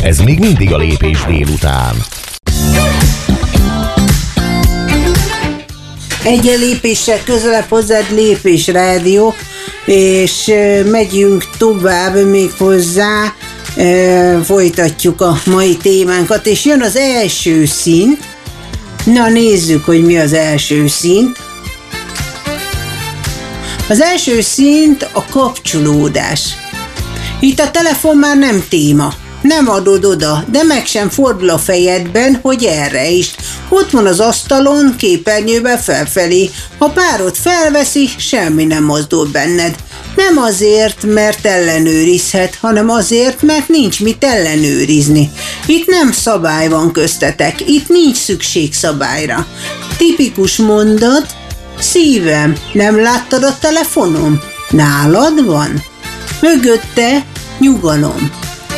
Ez még mindig a Lépés délután. Egy lépéssel közelebb hozzád Lépés Rádió, és megyünk tovább még hozzá, folytatjuk a mai témánkat, és jön az első szint. Na nézzük, hogy mi az első szint. Az első szint a kapcsolódás. Itt a telefon már nem téma. Nem adod oda, de meg sem fordul a fejedben, hogy erre is. Ott van az asztalon, képernyőben felfelé. Ha párod felveszi, semmi nem mozdul benned. Nem azért, mert ellenőrizhet, hanem azért, mert nincs mit ellenőrizni. Itt nem szabály van köztetek, itt nincs szükség szabályra. Tipikus mondat: szívem, nem láttad a telefonom? Nálad van? Mögötte nyugalom.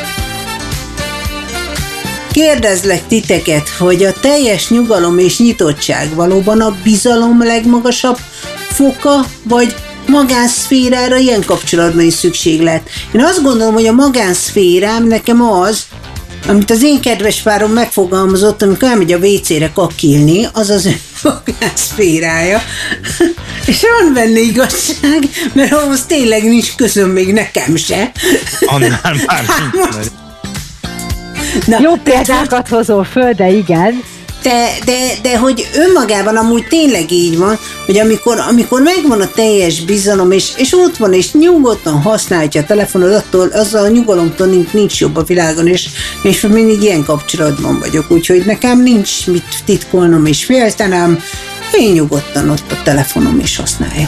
Kérdezlek titeket, hogy a teljes nyugalom és nyitottság valóban a bizalom legmagasabb foka, vagy magánszférára ilyen kapcsolatban is szükség lehet? Én azt gondolom, hogy a magánszférám nekem az, amit az én kedves párom megfogalmazott, amikor elmegy a WC-re kakilni, az az ő magánszférája. És van benne igazság, mert ahhoz tényleg nincs közöm még nekem se. Annál már nincs. Na, jó példákat hozol föl, de igen. De hogy önmagában amúgy tényleg így van, hogy amikor megvan a teljes bizalom, és ott van, és nyugodtan használja a telefonod, attól, azzal a nyugalomtól nincs jobb a világon, és mindig ilyen kapcsolatban vagyok, úgyhogy nekem nincs mit titkolnom és féltenem, én nyugodtan ott a telefonom is használja.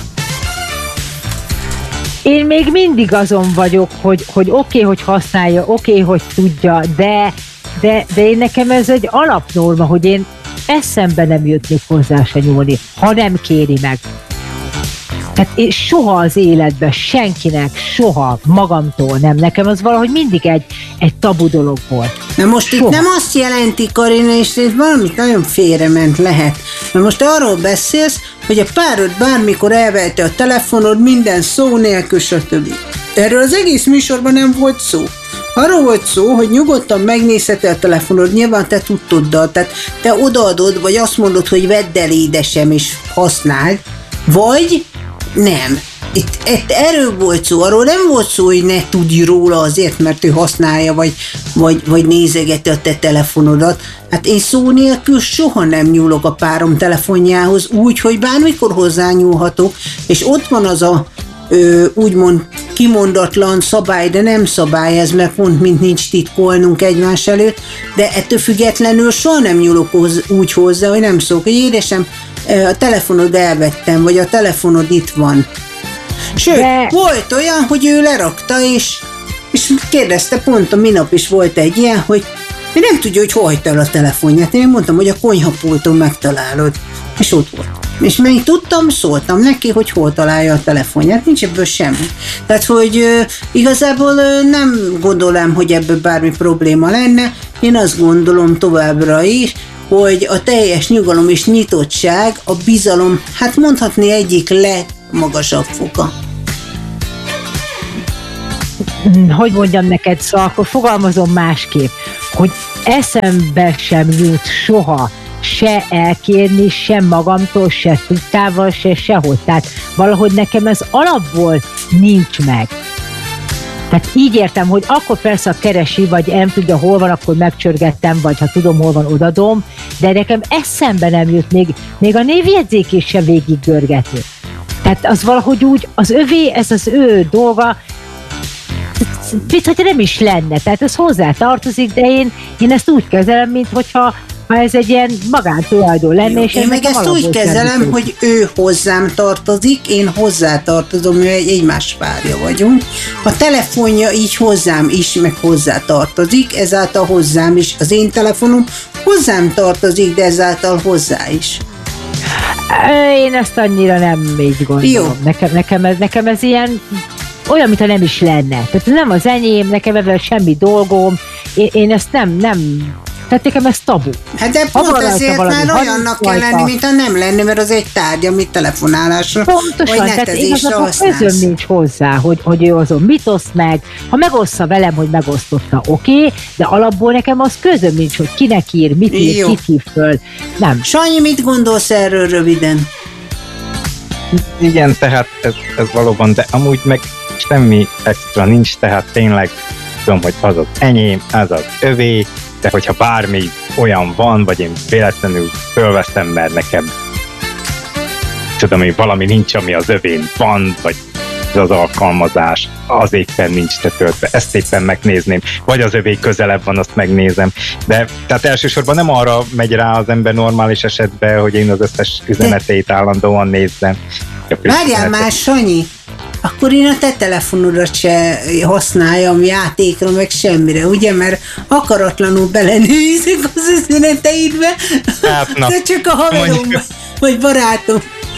Én még mindig azon vagyok, hogy oké, hogy használja, oké, hogy tudja, de én nekem ez egy alapnorma, hogy én eszembe nem jött még hozzá se nyúlni, ha nem kéri meg. Tehát én soha az életben senkinek, soha magamtól nem. Nekem az valahogy mindig egy tabu dolog volt. Na most soha. Itt nem azt jelenti, Karina, és itt valamit nagyon félrement lehet. Na most arról beszélsz, hogy a párod bármikor elvette a telefonod, minden szó nélkül, stb. Erről az egész műsorban nem volt szó. Arról volt szó, hogy nyugodtan megnézheted a telefonod, nyilván te tudtoddal, tehát te odaadod, vagy azt mondod, hogy vedd el édesem és használd, vagy nem. Itt erről volt szó, arról nem volt szó, hogy ne tudj róla azért, mert ő használja, vagy nézegeti a te telefonodat. Hát én szó nélkül soha nem nyúlok a párom telefonjához úgy, hogy bármikor hozzányúlhatok, és ott van az a úgymond kimondatlan szabály, de nem szabály ez, mert pont mint nincs titkolnunk egymás előtt, de ettől függetlenül soha nem nyúlok úgy hozzá, hogy nem szólok, hogy édesem, a telefonod elvettem, vagy a telefonod itt van. Sőt, volt olyan, hogy ő lerakta, és kérdezte, pont a minap is volt egy ilyen, hogy nem tudja, hogy hol hagyta el a telefonját. Én mondtam, hogy a konyhapulton megtalálod. És ott volt. És még tudtam, szóltam neki, hogy hol találja a telefonját. Nincs ebből semmi. Tehát, hogy igazából nem gondolom, hogy ebből bármi probléma lenne. Én azt gondolom továbbra is, hogy a teljes nyugalom és nyitottság, a bizalom, hát mondhatni egyik legmagasabb foka. Hogy mondjam neked, szóval akkor fogalmazom másképp, hogy eszembe sem jut soha se elkérni, sem magamtól, se tudtával, se sehogy. Tehát valahogy nekem ez alapból nincs meg. Tehát így értem, hogy akkor persze, ha keresi, vagy nem tudja, hol van, akkor megcsörgettem, vagy ha tudom, hol van, odadom, de nekem eszembe nem jut, még a névjegyzékét sem végig görgetni. Tehát az valahogy úgy, az övé, ez az ő dolga, mint hogy nem is lenne, tehát ez hozzá tartozik, de én ezt úgy kezelem, mint hogyha ez egy ilyen magántulajdon lenne. És én meg ezt úgy kezelem, hogy ő hozzám tartozik, én hozzá tartozom, ő egymás párja vagyunk. A telefonja így hozzám is, meg hozzá tartozik, ezáltal hozzám is. Az én telefonom hozzám tartozik, de ezáltal hozzá is. Én ezt annyira nem így gondolom. Nekem ez ilyen olyan, mintha nem is lenne. Tehát nem az enyém, nekem ebben semmi dolgom. Én ezt nem Tehát nekem ez tabu. Hát de pont ezért már olyannak kell lenni, mintha nem lenni, mert az egy tárgy, amit telefonálásra pontosan, vagy tehát netezésre igazából használsz. közöm nincs hozzá, hogy ő azon mit oszt meg. Ha megoszta velem, hogy megosztotta, oké, de alapból nekem az közöm nincs, hogy kinek ír, mit ír, Jó. kit hív föl. Nem. Sanyi, mit gondolsz erről röviden? Igen, tehát ez valóban, de amúgy meg semmi extra nincs, tehát tényleg tudom, hogy az az enyém, ez az övé, de hogyha bármi olyan van, vagy én véletlenül fölveszem, mert nekem tudom, hogy valami nincs, ami az övén van, vagy az alkalmazás, az éppen nincs letöltve, ezt éppen megnézném, vagy az övé közelebb van, azt megnézem. De tehát elsősorban nem arra megy rá az ember normális esetben, hogy én az összes üzeneteit állandóan nézzem. Várjál már, Sanyi! Akkor én a te telefonodat se használjam játékra, meg semmire, ugye? Mert akaratlanul belenézek az üzeneteidbe, Hát, na, de csak a haverom mondjuk. vagy barátom.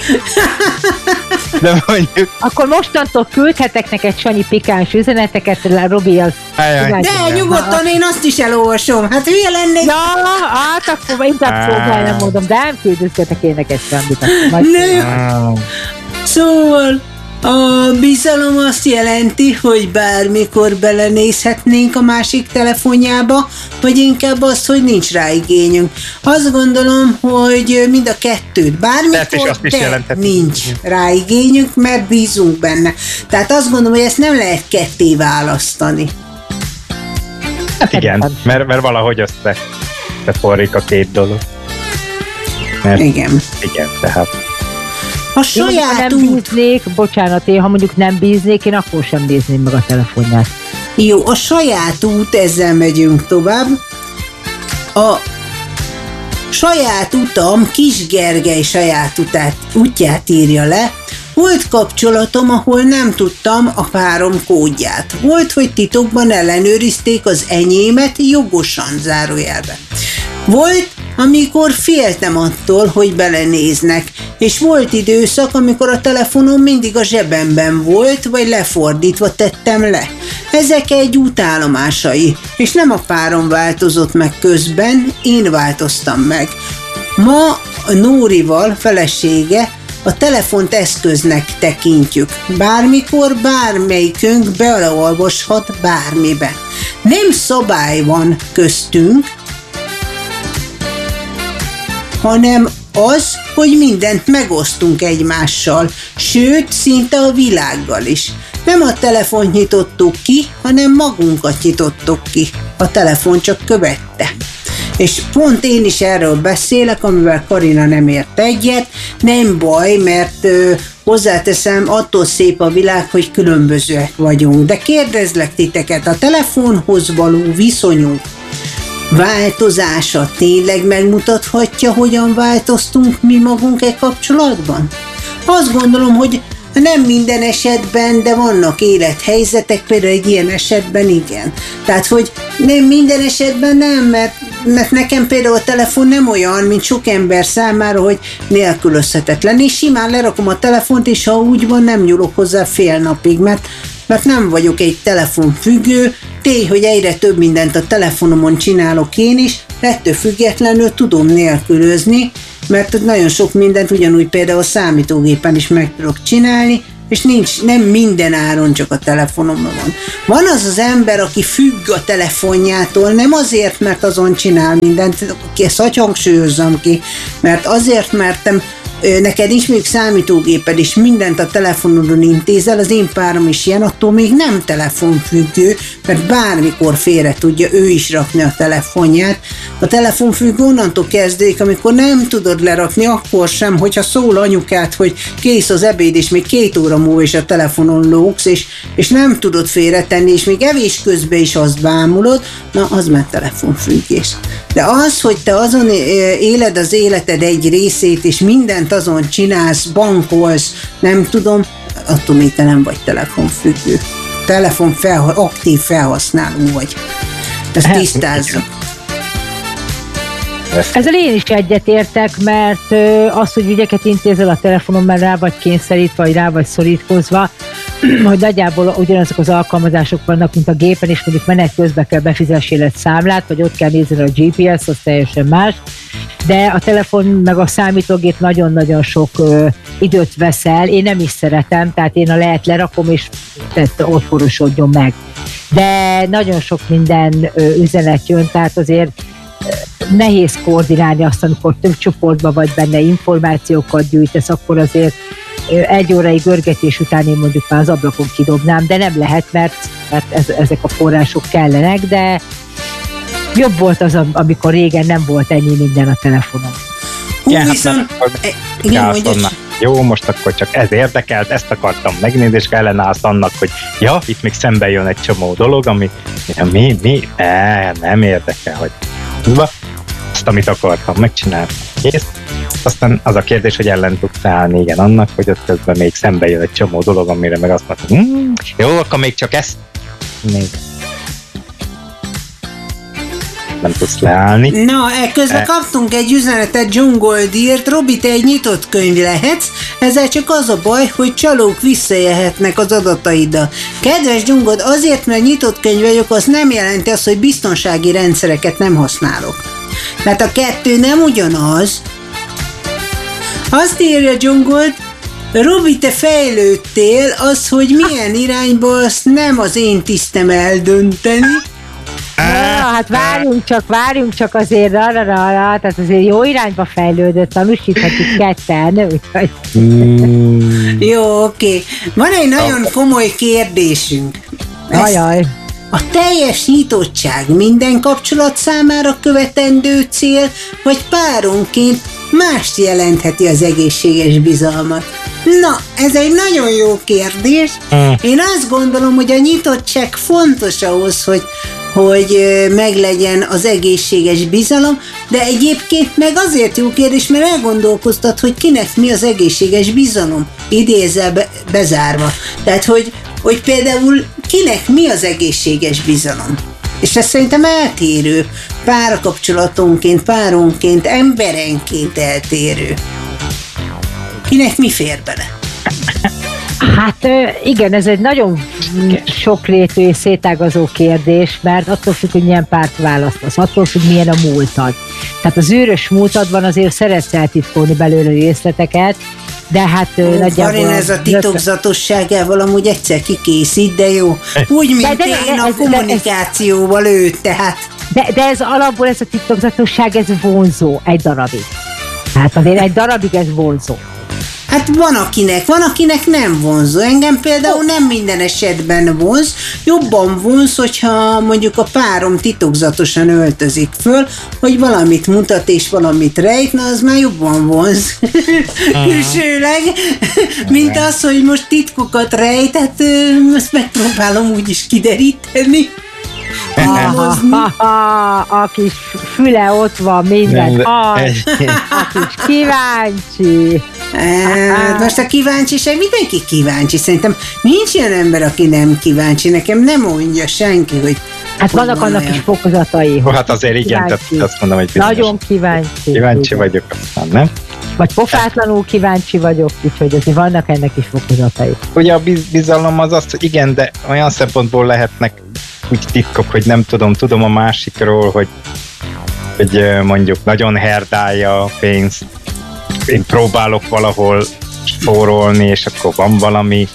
De mondjuk, Akkor mostantól küldhetek neked Sanyi pikáns üzeneteket, Robi az... Ajaj. De nyugodtan én azt is elolvasom. Hát hülye lennék. Ja, hát akkor inkább szóval nem mondom, de nem küldözgetek én neked semmit. Ne. Szóval a bizalom azt jelenti, hogy bármikor belenézhetnénk a másik telefonjába, vagy inkább azt, hogy nincs rá igényünk. Azt gondolom, hogy mind a kettőt Tehát is bármikor, azt is de jelentheti. nincs rá igényünk, mert bízunk benne. Tehát azt gondolom, hogy ezt nem lehet ketté választani. Hát igen, mert valahogy összeforrik a két dolog. Mert Igen. igen, tehát A Én mondjuk, ha saját nem út... bíznék, bocsánat, én ha mondjuk nem bíznék, én akkor sem nézném meg a telefonját. Jó, a saját út, ezzel megyünk tovább. A saját utam, Kis Gergely saját útját írja le. Volt kapcsolatom, ahol nem tudtam a párom kódját. Volt, hogy titokban ellenőrizték az enyémet jogosan, zárójelbe. Volt, amikor féltem attól, hogy belenéznek, és volt időszak, amikor a telefonom mindig a zsebemben volt, vagy lefordítva tettem le. Ezek egy útállomásai, és nem a párom változott meg közben, én változtam meg. Ma Nórival, felesége, a telefont eszköznek tekintjük. Bármikor bármelyikünk beleolvashat bármibe. Nem szabály van köztünk, hanem az, hogy mindent megosztunk egymással, sőt, szinte a világgal is. Nem a telefont nyitottuk ki, hanem magunkat nyitottuk ki. A telefon csak követte. És pont én is erről beszélek, amivel Karina nem ért egyet. Nem baj, mert hozzáteszem, attól szép a világ, hogy különbözőek vagyunk. De kérdezlek titeket, a telefonhoz való viszonyunk változása tényleg megmutathatja, hogyan változtunk mi magunk egy kapcsolatban? Azt gondolom, hogy nem minden esetben, de vannak élethelyzetek, például egy ilyen esetben igen. Tehát, hogy nem minden esetben nem, mert nekem például a telefon nem olyan, mint sok ember számára, hogy nélkülözhetetlen. És simán lerakom a telefont, és ha úgy van, nem nyúlok hozzá fél napig, mert nem vagyok egy telefonfüggő, tény, hogy egyre több mindent a telefonomon csinálok én is, ettől függetlenül tudom nélkülözni, mert nagyon sok mindent ugyanúgy például a számítógépen is meg tudok csinálni, és nem minden áron csak a telefonomon van. Van az az ember, aki függ a telefonjától, nem azért, mert azon csinál mindent, ezt hagy hangsúlyozzam ki, mert azért, mert neked is még számítógéped is mindent a telefonodon intézel, az én párom is ilyen, attól még nem telefonfüggő, mert bármikor félre tudja ő is rakni a telefonját. A telefonfüggő onnantól kezdődik, amikor nem tudod lerakni, akkor sem, hogyha szól anyukát, hogy kész az ebéd, és még 2 óra múlva is a telefonon lógsz, és nem tudod félretenni, és még evés közben is azt bámulod, na az már telefonfüggés. De az, hogy te azon éled az életed egy részét, és mindent azon csinálsz, bankolsz, nem tudom, attól még te nem vagy telefonfüggő. Aktív felhasználó vagy. Ezt tisztázzuk. Ezzel én is egyetértek, mert az, hogy ügyeket intézel a telefonon, mert rá vagy kényszerítve, vagy rá vagy szorítkozva, hogy nagyjából ugyanazok az alkalmazások vannak, mint a gépen, és mondjuk menet közben kell befizessél egy számlát, vagy ott kell nézni a GPS, az teljesen más. De a telefon meg a számítógép nagyon-nagyon sok időt vesz el. Én nem is szeretem, tehát én a lehet lerakom, és ott forosodjon meg. De nagyon sok minden üzenet jön, tehát azért nehéz koordinálni azt, amikor több csoportban vagy benne, információkat gyűjtesz, akkor azért egy órai görgetés után én mondjuk már az ablakon kidobnám, de nem lehet, mert ezek a források kellenek, de jobb volt az, amikor régen nem volt ennyi minden a telefonon. Jó, most akkor csak ez érdekelt, ezt akartam megnézni, és ellenállsz annak, hogy ja, itt még szembe jön egy csomó dolog, ami nem érdekel, hogy azt, amit akartam, megcsináltam. Kész. Aztán az a kérdés, hogy ellen tudsz állni, igen, annak, hogy ott közben még szembe jön egy csomó dolog, amire meg azt mondtam, jó, akkor még csak ezt még nem tudsz leállni. Na, ekközben kaptunk egy üzenetet John Goldírt. Robi, te egy nyitott könyv lehetsz, ezzel csak az a baj, hogy csalók visszaélhetnek az adataiddal. Kedves John Gold, azért, mert nyitott könyv vagyok, az nem jelenti azt, hogy biztonsági rendszereket nem használok. Mert a kettő nem ugyanaz. Azt írja John Gold, Robi, te fejlődtél, az, hogy milyen irányba, azt nem az én tisztem eldönteni. Hát várjunk csak azért arra, tehát azért jó irányba fejlődött, tanúsíthatjuk ketten. Jó, oké. Van egy nagyon komoly kérdésünk. Ajaj. A teljes nyitottság minden kapcsolat számára követendő cél, vagy páronként mást jelentheti az egészséges bizalmat? Na, ez egy nagyon jó kérdés. Én azt gondolom, hogy a nyitottság fontos ahhoz, hogy meglegyen az egészséges bizalom, de egyébként meg azért jó kérdés, mert elgondolkoztat, hogy kinek mi az egészséges bizalom, idézzel bezárva. Tehát, hogy például kinek mi az egészséges bizalom. És ez szerintem eltérő, párkapcsolatonként, páronként, emberenként eltérő. Kinek mi fér bele? Hát igen, ez egy nagyon sokrétű és szétágazó kérdés, mert attól függ, hogy milyen párt választasz, attól függ, milyen a múltad. Tehát az űrös múltadban azért szeretsz eltitkolni belőle részleteket, de hát nagyjából... Karin, ez a titokzatosságával amúgy egyszer kikészít, de jó. Úgy, mint én a kommunikációval őt, tehát... De ez alapból, ez a titokzatosság, ez vonzó egy darabig. Hát azért egy darabig ez vonzó. Hát van akinek nem vonzó. Engem például nem minden esetben vonz. Jobban vonz, hogyha mondjuk a párom titokzatosan öltözik föl, hogy valamit mutat és valamit rejt, na az már jobban vonz. Külsőleg, mint az, hogy most titkokat rejt, hát azt megpróbálom úgyis kideríteni. A kis füle ott van, minden a kis kíváncsi. Most a kíváncsiság, mindenki kíváncsi. Szerintem nincs ilyen ember, aki nem kíváncsi. Nekem nem mondja senki, hogy... Hát vannak annak is fokozatai. Hát azért igen, tehát azt mondom, hogy bizonyos. Nagyon kíváncsi. Kíváncsi vagyok, aztán nem? Vagy pofátlanul kíváncsi vagyok, úgyhogy azért vannak ennek is fokozatai. Ugye a bizalom az azt, hogy igen, de olyan szempontból lehetnek úgy titkok, hogy nem tudom a másikról, hogy mondjuk nagyon herdálja a pénzt, én próbálok valahol spórolni, és akkor van valami,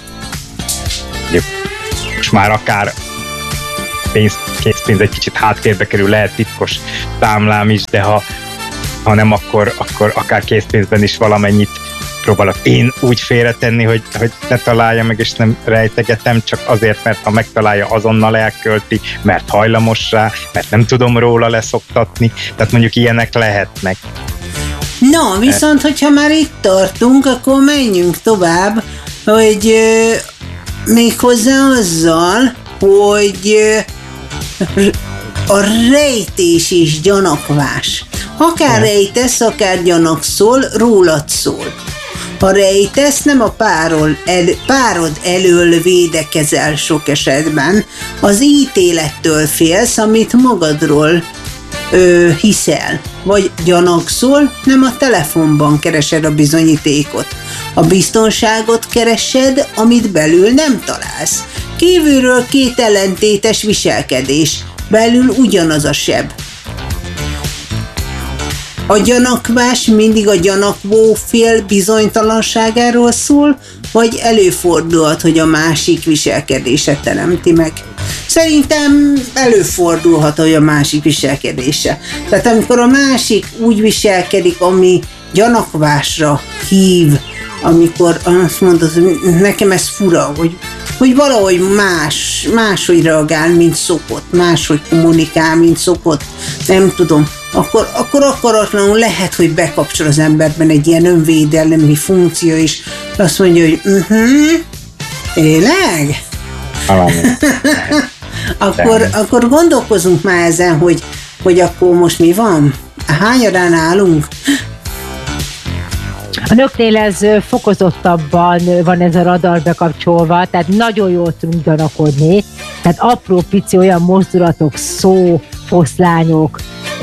most már akár készpénz egy kicsit háttérbe kerül, lehet titkos számlám is, de ha nem, akkor akár készpénzben is valamennyit próbálok én úgy félretenni, hogy ne találja meg, és nem rejtegetem, csak azért, mert ha megtalálja, azonnal elkölti, mert hajlamos rá, mert nem tudom róla leszoktatni, tehát mondjuk ilyenek lehetnek. Na, viszont, hogyha már itt tartunk, akkor menjünk tovább, hogy méghozzá azzal, hogy a rejtés és gyanakvás. Akár rejtesz, akár gyanakszol, rólad szól. Ha rejtesz, nem a párod elől védekezel sok esetben, az ítélettől félsz, amit magadról hiszel, vagy gyanakszol, nem a telefonban keresed a bizonyítékot. A biztonságot keresed, amit belül nem találsz. Kívülről két ellentétes viselkedés, belül ugyanaz a seb. A gyanakvás mindig a gyanakvó fél bizonytalanságáról szól, vagy előfordulhat, hogy a másik viselkedése teremti meg. Szerintem előfordulhat, hogy a másik viselkedése. Tehát amikor a másik úgy viselkedik, ami gyanakvásra hív, amikor azt mondod, hogy nekem ez fura, hogy valahogy máshogy reagál, mint szokott, máshogy kommunikál, mint szokott, nem tudom, akkor akaratlanul lehet, hogy bekapcsol az emberben egy ilyen önvédelmi funkció is. Azt mondja, hogy tényleg? akkor gondolkozunk már ezen, hogy akkor most mi van? Hányadán állunk? A nőknél ez fokozottabban van ez a radar bekapcsolva, tehát nagyon jól tudunk gyanakodni, tehát apró pici olyan mozdulatok, szó, foszlányok,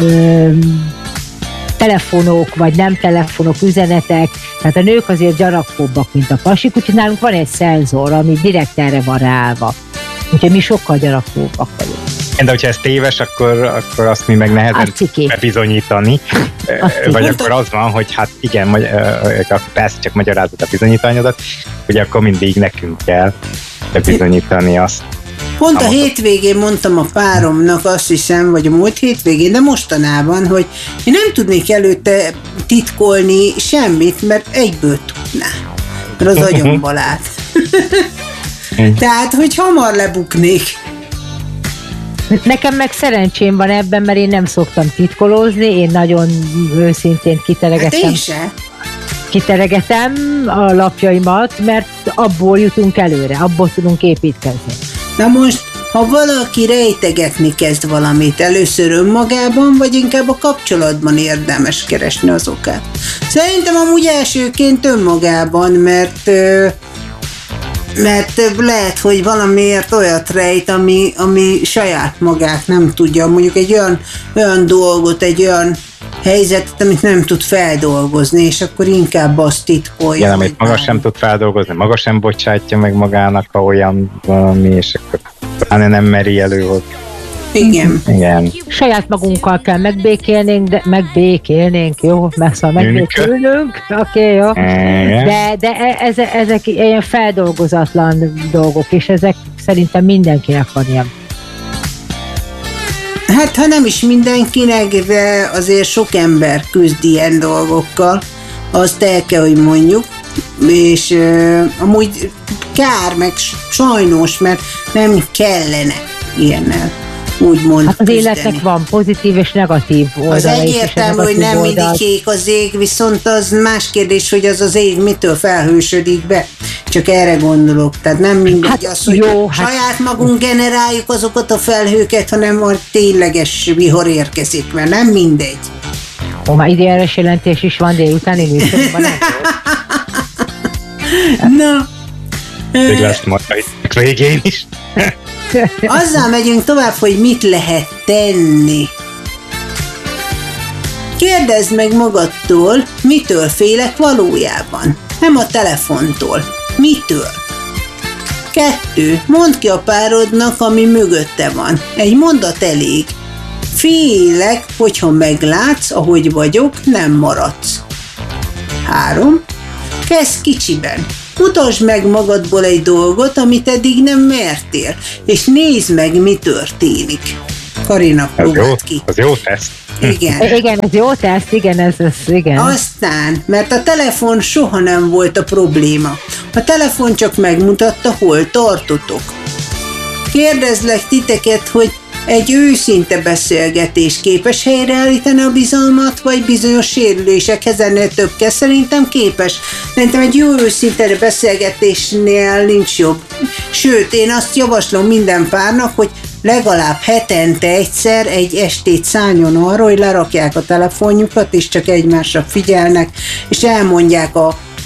telefonok, vagy nem telefonok, üzenetek, tehát a nők azért gyanakóbbak, mint a pasik, úgyhogy nálunk van egy szenzor, ami direkt erre van ráállva. Úgyhogy mi sokkal gyanakóbbak vagyunk. De hogyha ez téves, akkor azt mi meg nehezen bebizonyítani. Vagy akkor az van, hogy hát igen, persze csak magyarázat a bizonyítványodat, hogy akkor mindig nekünk kell bebizonyítani azt. Pont a hétvégén mondtam a páromnak, azt hiszem, vagy a múlt hétvégén, de mostanában, hogy én nem tudnék előtte titkolni semmit, mert egyből tudná. Mert az agyomba lát. Tehát, hogy hamar lebuknék. Nekem meg szerencsém van ebben, mert én nem szoktam titkolózni, én nagyon őszintén kiteregetem. Hát én se. Kiteregetem a lapjaimat, mert abból jutunk előre, abból tudunk építkezni. Na most, ha valaki rejtegetni kezd valamit, először önmagában, vagy inkább a kapcsolatban érdemes keresni az okát. Szerintem amúgy elsőként önmagában, mert lehet, hogy valamiért olyat rejt, ami saját magát nem tudja, mondjuk egy olyan dolgot, egy olyan helyzetet, amit nem tud feldolgozni, és akkor inkább azt titkolja. Igen, amit maga sem tud feldolgozni, maga sem bocsátja meg magának, ha olyan valami, és akkor pláne nem meri előhozni. Igen. Saját magunkkal kell megbékélnénk, jó? Messze megbékélnünk, oké, jó? De ezek ilyen feldolgozatlan dolgok, és ezek szerintem mindenkinek van ilyen. Hát, ha nem is mindenkinek, de azért sok ember küzd ilyen dolgokkal, azt el kell, hogy mondjuk, és amúgy kár, meg sajnos, mert nem kellene ilyennel, úgymond hát az küzdeni. életnek van pozitív és negatív oldala. Az egyértelmű, hogy nem mindig kék az ég, viszont az más kérdés, hogy az ég mitől felhősödik be. Csak erre gondolok. Tehát nem mindegy az, hogy saját magunk generáljuk azokat a felhőket, hanem a tényleges vihar érkezik, mert nem mindegy. Már időjárás jelentés is van délutáni műsorban. Na. Még lesz majd a végén is. Azzal megyünk tovább, hogy mit lehet tenni. Kérdezd meg magadtól, mitől félek valójában. Nem a telefontól. Mitől? 2. Mondd ki a párodnak, ami mögötte van. Egy mondat elég. Félek, hogyha meglátsz, ahogy vagyok, nem maradsz. 3. Kezd kicsiben. Mutasd meg magadból egy dolgot, amit eddig nem mertél, és nézd meg, mi történik. Karina, próbáld ki. Az jó teszt. Igen. Igen, ez jó teszt, igen, igen. Aztán, mert a telefon soha nem volt a probléma. A telefon csak megmutatta, hol tartotok. Kérdezlek titeket, hogy egy őszinte beszélgetés képes helyreállítani a bizalmat, vagy bizonyos sérülésekhez ennél több kell? Szerintem képes. Szerintem egy jó őszinte beszélgetésnél nincs jobb. Sőt, én azt javaslom minden párnak, hogy legalább hetente egyszer egy estét szálljon arra, hogy lerakják a telefonjukat, és csak egymásra figyelnek, és elmondják a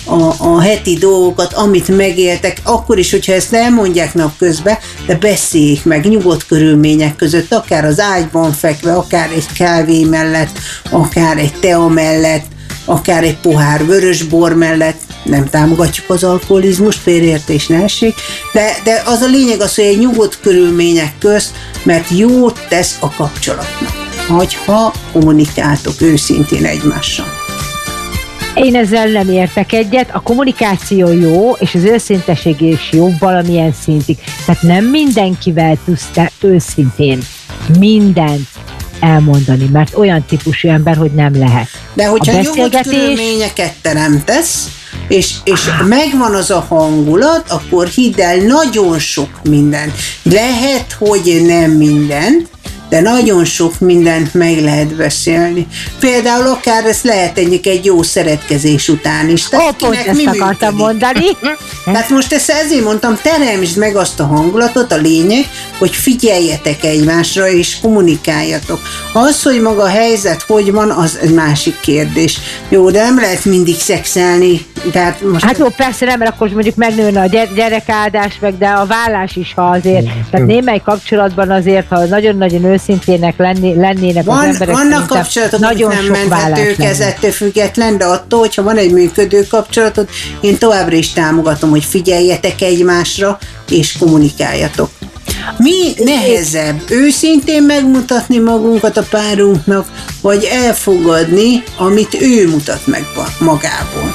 a heti dolgokat, amit megéltek, akkor is, hogyha ezt elmondják napközben, de beszéljék meg nyugodt körülmények között, akár az ágyban fekve, akár egy kávé mellett, akár egy tea mellett, akár egy pohár vörösbor mellett. Nem támogatjuk az alkoholizmust, félreértés ne essék, de az a lényeg az, hogy egy nyugodt körülmények közt, mert jót tesz a kapcsolatnak, hogyha kommunikáltok őszintén egymással. Én ezzel nem értek egyet, a kommunikáció jó, és az őszinteség is jó valamilyen szintig. Tehát nem mindenkivel tudsz te őszintén mindent elmondani, mert olyan típusú ember, hogy nem lehet. De hogyha nyugodt körülményeket teremtesz, és megvan az a hangulat, akkor hidd el, nagyon sok minden. Lehet, hogy nem minden, de nagyon sok mindent meg lehet beszélni. Például akár ez lehet egy jó szeretkezés után is. Pont ezt akartam mondani. Tehát most ezért mondtam, teremtsd meg azt a hangulatot, a lényeg, hogy figyeljetek egymásra és kommunikáljatok. Az, hogy maga a helyzet hogy van, az egy másik kérdés. Jó, de nem lehet mindig szexelni. Tehát most hát jó, persze nem, mert akkor mondjuk megnőne a gyerekáldás meg, de a vállás is, ha azért, tehát némely kapcsolatban azért, ha nagyon-nagyon őszintének lennének az emberek, vannak kapcsolatok, nagyon nem sok menthetők ettől független, de attól, hogyha van egy működő kapcsolatot, én továbbra is támogatom, hogy figyeljetek egymásra, és kommunikáljatok. Mi nehezebb? Őszintén megmutatni magunkat a párunknak, vagy elfogadni, amit ő mutat meg magából?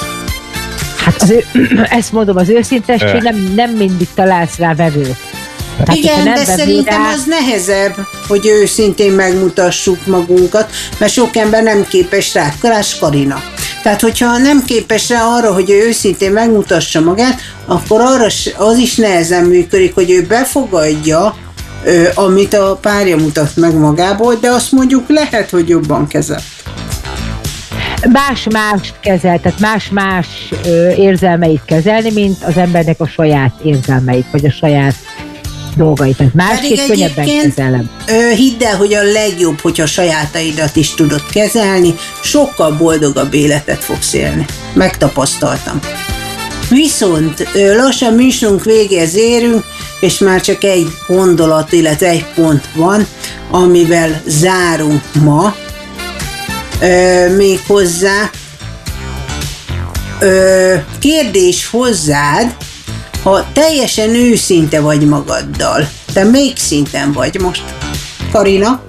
Hát ezt mondom, az őszintesség nem mindig találsz rá vevőt. Tehát, igen, de szerintem az nehezebb, hogy őszintén megmutassuk magunkat, mert sok ember nem képes rá, Kalász Karina. Tehát, hogyha nem képes rá arra, hogy ő őszintén megmutassa magát, akkor arra az is nehezen működik, hogy ő befogadja, amit a párja mutat meg magából, de azt mondjuk lehet, hogy jobban kezel. Más-más kezel, tehát más-más érzelmeit kezelni, mint az embernek a saját érzelmeit, vagy a saját dolgait. Tehát másképp könnyebben kezelem. Hidd el, hogy a legjobb, hogyha sajátaidat is tudod kezelni, sokkal boldogabb életet fogsz élni. Megtapasztaltam. Viszont lassan műsorunk végéhez érünk, és már csak egy gondolat, illetve egy pont van, amivel zárunk ma. Még hozzá kérdés hozzád, ha teljesen őszinte vagy magaddal, te melyik szinten vagy most? Karina?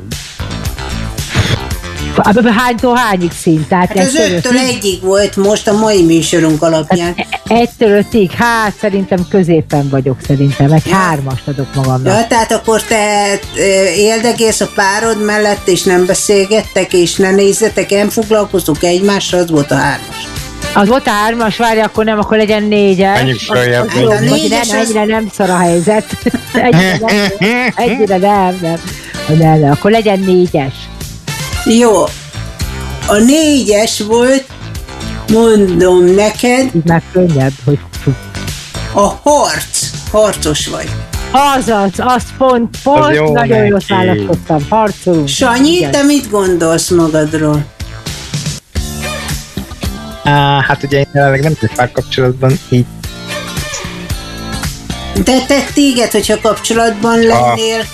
Hánytól hányig szint? Tehát hát az 5-től 1-ig volt most a mai műsorunk alapján. 1-től 5-ig? Hát szerintem középen vagyok szerintem, meg 3-ast adok magamnak. Ja, tehát akkor te éldegélsz a párod mellett, és nem beszélgettek, és ne nézzetek, nem foglalkoztok egymással, az volt a 3-as. Az volt a 3-as, várj, akkor nem, akkor legyen 4-es. Menjünk följebb. Egyre nem szar a helyzet. Egyre nem. Akkor legyen 4-es. Jó. A 4-es volt, mondom neked. Így már könnyebb, hogy... A harcos vagy. Az pont az nagyon jól választottam. Harcolunk. Sanyi, te mit gondolsz magadról? Hát ugye én jelenleg nem tudok párkapcsolatban így. De téged, hogyha kapcsolatban lennél?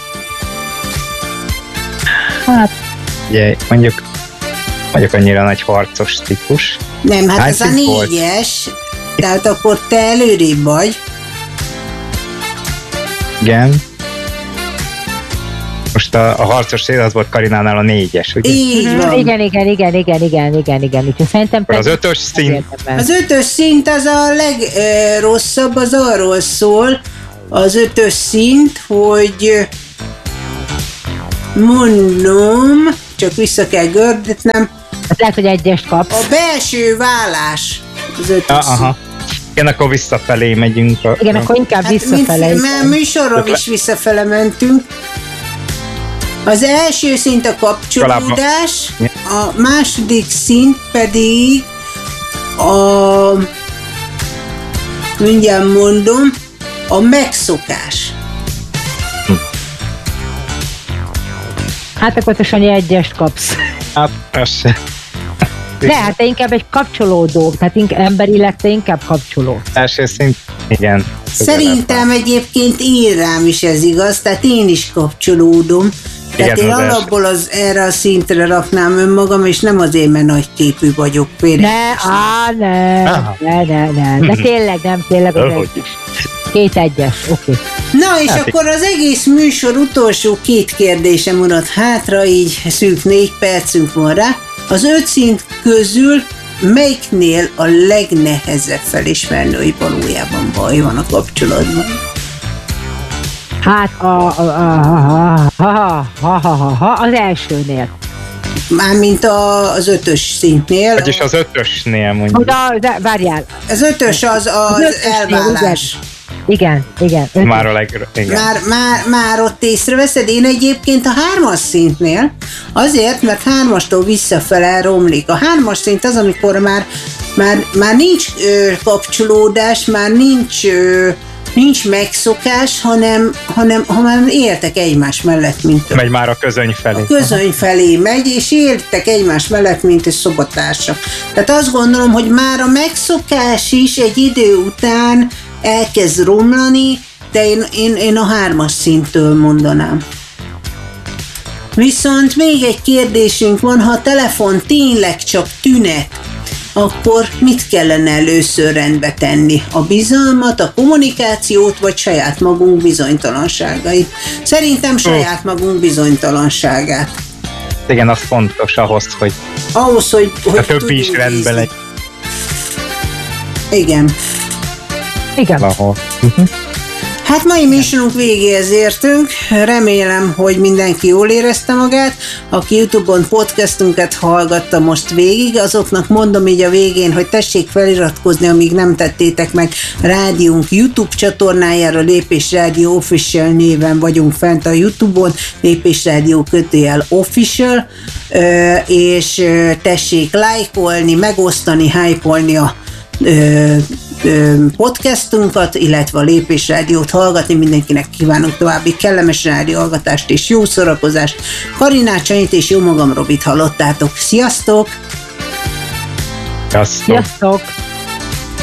Hát, ugye mondjuk vagyok annyira nagy harcos típus. Nem, hát ez a 4-es, tehát akkor te előrébb vagy. Igen. Most a harcos cél az volt Karinánál a 4-es, ugye? Így van. Igen. Úgyhogy szerintem az 5-ös szint. Az 5-ös szint az a legrosszabb, az arról szól, az 5-ös szint, hogy mondom, csak vissza kell gördetnem. Lehet, hogy 1-est kapsz. A belső vállás az 5-ös szint. Igen, akkor visszafelé megyünk. Igen, akkor inkább visszafele. Mert műsorról is visszafele mentünk. Az első szint a kapcsolódás, a második szint pedig mindjárt mondom, a megszokás. Hát akkor te Sanyi 1-est kapsz. Hát, persze. De hát te inkább egy kapcsolódó, tehát emberileg te inkább kapcsoló. Első szint, igen. Szerintem egyébként én rám is ez igaz, tehát én is kapcsolódom. Tehát Igen, én alapból erre a szintre raknám önmagam, és nem azért, mert nagy képű vagyok. Ne, de tényleg nem, tényleg az egy. 2-1-es, oké. Na, és akkor az egész műsor utolsó 2 kérdése maradt hátra, így szűk 4 percünk van rá. Az 5 szint közül melyiknél a legnehezebb felismerni, hogy valójában baj van a kapcsolatban? Hát az elsőnél. Mármint az 5-ös szintnél. Vagyis az 5-ösnél mondjuk. De várjál. Az 5-ös az elvállás. Igen. Már a igen. Már ott észreveszed. Én egyébként a 3-as szintnél, azért, mert 3-astól visszafele romlik. A 3-as szint az, amikor már nincs kapcsolódás, már nincs megszokás, hanem éltek egymás mellett, mint megy már a közöny felé. A közöny felé megy, és éltek egymás mellett, mint egy szobatársak. Tehát azt gondolom, hogy már a megszokás is egy idő után elkezd romlani, de én a 3-as szinttől mondanám. Viszont még egy kérdésünk van, ha a telefon tényleg csak tünet, akkor mit kellene először rendbe tenni? A bizalmat, a kommunikációt, vagy saját magunk bizonytalanságait? Szerintem saját magunk bizonytalanságát. Igen, az fontos ahhoz, hogy a többi is rendben legyen. Igen. Valahol. Hát mai műsorunk végéhez értünk, remélem, hogy mindenki jól érezte magát, aki YouTube-on podcastunkat hallgatta most végig, azoknak mondom így a végén, hogy tessék feliratkozni, amíg nem tettétek meg rádiónk YouTube csatornájára, Lépés Rádió Official néven vagyunk fent a YouTube-on, Lépés Rádió _Official, és tessék lájkolni, megosztani, hype-olni a podcastunkat, illetve a Lépés Rádiót hallgatni. Mindenkinek kívánok további kellemes rádióhallgatást és jó szórakozást. Karinát, Csanyit és jó magam Robit hallottátok. Sziasztok! Sziasztok!